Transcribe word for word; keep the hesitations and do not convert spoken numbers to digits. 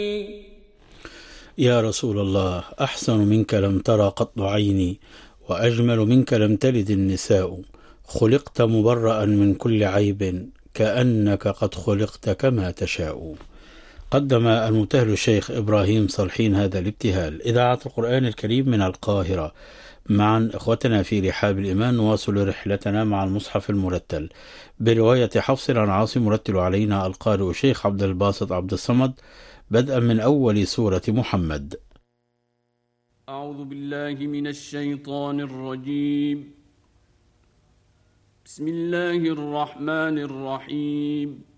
يا رسول الله، أحسن منك لم ترى قط عيني، وأجمل منك لم تلد النساء، خلقت مبرأ من كل عيب، كأنك قد خلقت كما تشاء. قدم المبتهل الشيخ إبراهيم صالحين هذا الابتهال. إذاعة القرآن الكريم من القاهرة. معا إخوتنا في رحاب الإيمان نواصل رحلتنا مع المصحف المرتل برواية حفص عن عاصم. مرتل علينا القارئ الشيخ عبد الباسط عبد الصمد، بدءا من أول سورة محمد. أعوذ بالله من الشيطان الرجيم. بسم الله الرحمن الرحيم.